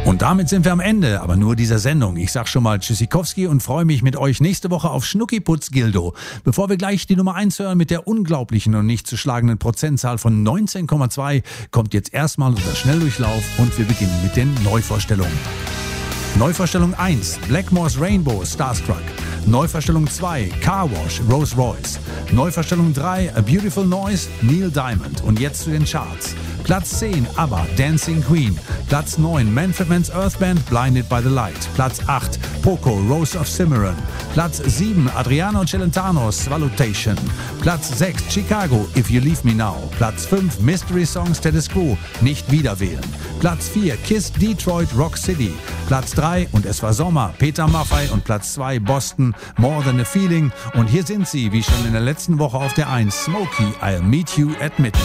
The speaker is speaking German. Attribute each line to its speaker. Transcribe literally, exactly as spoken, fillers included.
Speaker 1: Und damit sind wir am Ende, aber nur dieser Sendung. Ich sag schon mal Tschüssikowski und freue mich mit euch nächste Woche auf Schnuckiputz Gildo. Bevor wir gleich die Nummer eins hören mit der unglaublichen und nicht zu schlagenden Prozentzahl von neunzehn Komma zwei, kommt jetzt erstmal unser Schnelldurchlauf und wir beginnen mit den Neuvorstellungen. Neuvorstellung eins, Blackmore's Rainbow, Starstruck. Neuvorstellung zwei, Car Wash, Rolls Royce. Neuvorstellung drei, A Beautiful Noise, Neil Diamond. Und jetzt zu den Charts. Platz zehn, ABBA, Dancing Queen. Platz neun, Manfred Mann's Earth Band, Blinded by the Light. Platz acht, Poco, Rose of Cimarron. Platz sieben, Adriano Celentano, Swallowtation. Platz sechs, Chicago, If You Leave Me Now. Platz fünf, Mystery Song, Status Quo, Nicht wiederwählen. Platz vier, Kiss, Detroit, Rock City. Platz drei, Und es war Sommer, Peter Maffay. Und Platz zwei, Boston, More Than a Feeling. Und hier sind sie, wie schon in der letzten Woche auf der eins, Smokey, I'll Meet You at Midnight.